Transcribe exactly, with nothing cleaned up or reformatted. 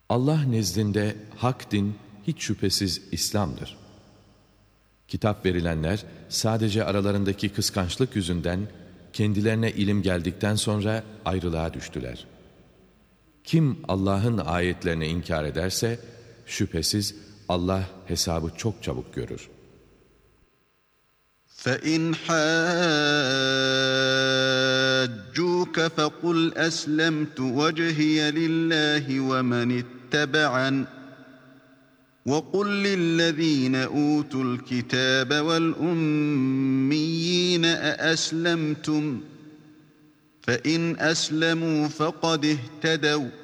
Allah nezdinde hak din hiç şüphesiz İslam'dır. Kitap verilenler sadece aralarındaki kıskançlık yüzünden kendilerine ilim geldikten sonra ayrılığa düştüler. Kim Allah'ın ayetlerini inkar ederse şüphesiz Allah hesabı çok çabuk görür. فَإِنْ حَاجُّوكَ فَقُلْ أَسْلَمْتُ وَجْهِيَ لِلَّهِ وَمَنِ اتَّبَعَنِ وَقُلْ لِلَّذِينَ أُوتُوا الْكِتَابَ وَالْأُمِّيِّينَ أَأَسْلَمْتُمْ فَإِنْ أَسْلَمُوا فَقَدِ اهْتَدَوْا